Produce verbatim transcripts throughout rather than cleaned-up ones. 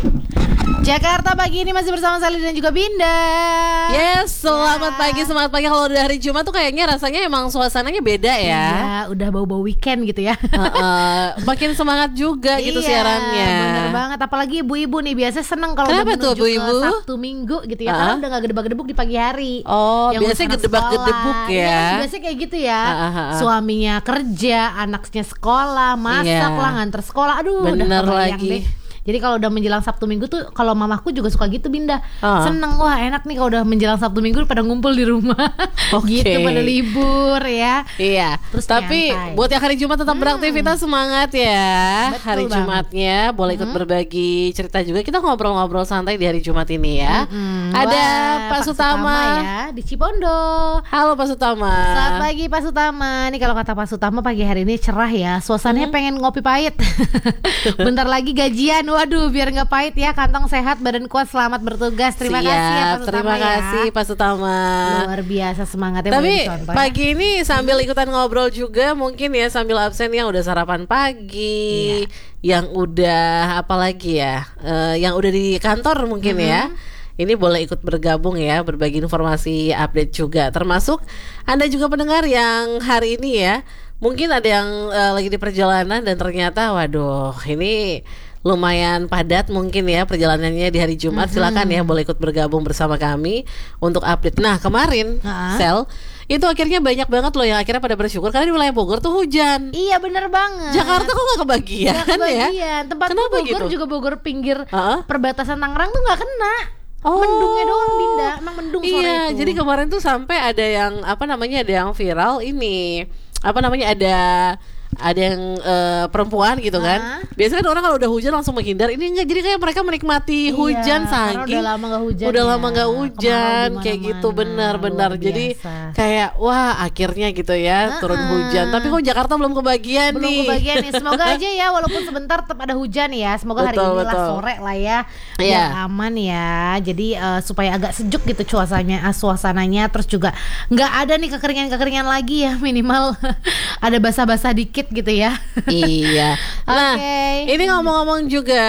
Jakarta pagi ini masih bersama Sally dan juga Binda. Yes, selamat ya. pagi, selamat pagi. Kalau udah hari Jumat tuh kayaknya rasanya emang suasananya beda ya. Iya, udah bau-bau weekend gitu ya. uh, uh, Makin semangat juga gitu iya, siarannya. Bener banget, apalagi ibu-ibu nih biasanya seneng kalau udah Kenapa tuh, menuju ibu-ibu? ke Sabtu Minggu gitu ya. Uh-huh. Karena udah gak gedebak-gedebuk di pagi hari. Oh, Yang biasanya anak gedebak-gedebuk sekolah. ya. Iya, biasanya kayak gitu ya. Uh, uh, uh. Suaminya kerja, anaknya sekolah, masak Iya. lah, nganter sekolah. Aduh, Bener udah kebayang lagi. deh. Jadi kalau udah menjelang Sabtu Minggu tuh, kalau mamaku juga suka gitu, Binda. Uh. Seneng, wah enak nih kalau udah menjelang Sabtu Minggu pada ngumpul di rumah. Oke. Gitu, pada libur ya. Iya. Terus Tapi nyantai. buat yang hari Jumat tetap Hmm. beraktivitas, semangat ya. Betul Hari banget. Jumatnya boleh ikut Hmm. berbagi cerita juga. Kita ngobrol-ngobrol santai di hari Jumat ini ya. Mm-mm. Ada Wah, Pak Sutama. ya di Cipondo. Halo Pak Sutama. Selamat pagi Pak Sutama. Nih kalau kata Pak Sutama pagi hari ini cerah ya. Suasananya Hmm. pengen ngopi pahit. Bentar lagi gajian. Waduh, biar nggak pahit ya. Kantong sehat, badan kuat, selamat bertugas. Terima Siap, kasih ya Pak Sutama. terima kasih ya. Pak Sutama. Luar biasa semangatnya. Tapi boleh dicontoh ya. pagi ini sambil ikutan ngobrol juga mungkin ya, sambil absen yang udah sarapan pagi, yang udah apalagi ya, eh, yang udah di kantor mungkin ya. Ini boleh ikut bergabung ya, berbagi informasi update juga. Termasuk Anda juga pendengar yang hari ini ya, mungkin ada yang eh, lagi di perjalanan dan ternyata waduh ini lumayan padat mungkin ya perjalanannya di hari Jumat. Mm-hmm. Silakan ya boleh ikut bergabung bersama kami untuk update. Nah kemarin Ha-ha. Sel, itu akhirnya banyak banget loh yang akhirnya pada bersyukur karena di wilayah Bogor tuh hujan. Iya bener banget. Jakarta kok gak kebagian, Nggak kebagian. ya? Tempat Kenapa Bogor gitu? juga Bogor pinggir Ha-ha. perbatasan Tangerang tuh nggak kena. Oh. Mendungnya doang, Binda. Emang mendung sore Iya, itu. jadi kemarin tuh sampai ada yang apa namanya, ada yang viral ini. Apa namanya, ada ada yang eh, perempuan gitu kan. Ah. Biasanya kan orang kalau udah hujan langsung menghindar. Ini enggak, jadi kayak mereka menikmati hujan Iya, karena saking udah lama nggak hujan udah ya. lama nggak hujan Kemarau kayak di gitu, mana-mana. benar-benar. Luar Jadi biasa. kayak wah akhirnya gitu ya turun Ah-ah. hujan. Tapi kok Jakarta belum kebagian Belum nih. kebagian nih. Semoga aja ya, walaupun sebentar tetap ada hujan ya. Semoga hari Betul, ini lah betul. sore lah ya, Iya. biar aman ya. Jadi eh, supaya agak sejuk gitu cuacanya, ah, suasananya. Terus juga nggak ada nih kekeringan-kekeringan lagi ya, minimal ada basah-basah dikit gitu ya. Iya. Nah, Oke. ini ngomong-ngomong juga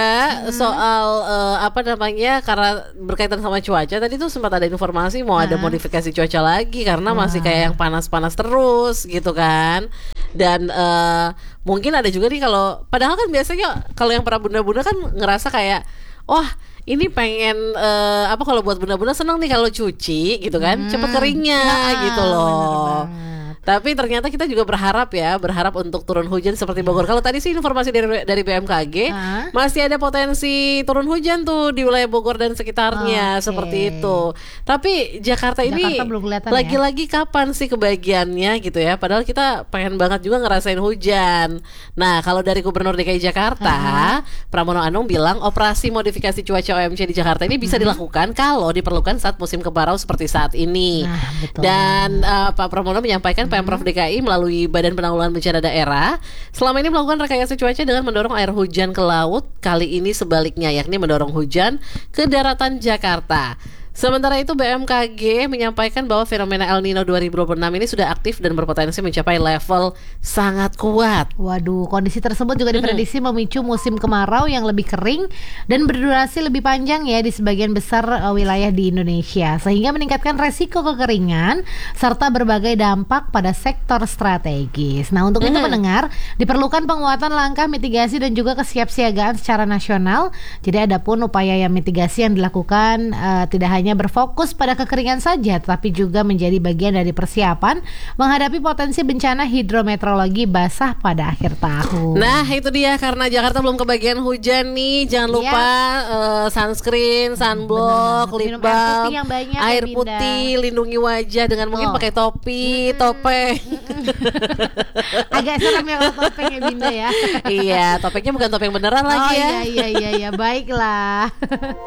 soal eh, apa namanya, karena berkaitan sama cuaca. Tadi tuh sempat ada informasi mau ada Hah? modifikasi cuaca lagi karena masih Wah. kayak yang panas-panas terus gitu kan. Dan eh, mungkin ada juga nih kalau padahal kan biasanya kalau yang para bunda-bunda kan ngerasa kayak wah ini pengen eh, apa kalau buat bunda-bunda seneng nih kalau cuci gitu kan, cepet keringnya Nah, gitu bener loh. banget. Tapi ternyata kita juga berharap ya, berharap untuk turun hujan seperti Bogor. Kalau tadi sih informasi dari dari B M K G Hah? masih ada potensi turun hujan tuh di wilayah Bogor dan sekitarnya, Oke. seperti itu. Tapi Jakarta ini Jakarta belum kelihatan ya. lagi-lagi kapan sih kebagiannya gitu ya? Padahal kita pengen banget juga ngerasain hujan. Nah, kalau dari Gubernur D K I Jakarta, Pramono Anung bilang operasi modifikasi cuaca O M C di Jakarta ini bisa dilakukan kalau diperlukan saat musim kemarau seperti saat ini. Nah, betul. Dan uh, Pak Pramono menyampaikan Pemprov D K I melalui Badan Penanggulangan Bencana Daerah selama ini melakukan rekayasa cuaca dengan mendorong air hujan ke laut. Kali ini sebaliknya, yakni mendorong hujan ke daratan Jakarta. Sementara itu B M K G menyampaikan bahwa fenomena El Nino dua ribu dua puluh enam ini sudah aktif dan berpotensi mencapai level sangat kuat. Waduh, kondisi tersebut juga diprediksi memicu musim kemarau yang lebih kering dan berdurasi lebih panjang ya di sebagian besar uh, wilayah di Indonesia, sehingga meningkatkan resiko kekeringan serta berbagai dampak pada sektor strategis. Nah, untuk itu pendengar, diperlukan penguatan langkah mitigasi dan juga kesiapsiagaan secara nasional. Jadi ada pun upaya yang mitigasi yang dilakukan uh, tidak hanya berfokus pada kekeringan saja, tapi juga menjadi bagian dari persiapan menghadapi potensi bencana hidrometeorologi basah pada akhir tahun. Nah itu dia, karena Jakarta belum kebagian hujan nih, jangan Iya. lupa eh, sunscreen, sunblock, Bener-bener. lip Minum air balm, putih yang banyak ya, air Binda. putih, lindungi wajah dengan mungkin Oh. pakai topi, topeng. Agak serem ya kalau topengnya Binda ya. Iya, topengnya bukan topeng beneran Oh lagi ya. iya iya iya iya, baiklah.